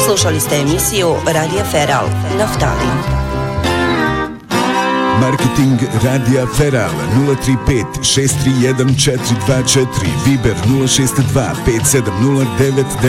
Slušali ste emisiju Radija Feral, Naftali. Marketing Radija Feral 035 631 424, Viber 062 570 9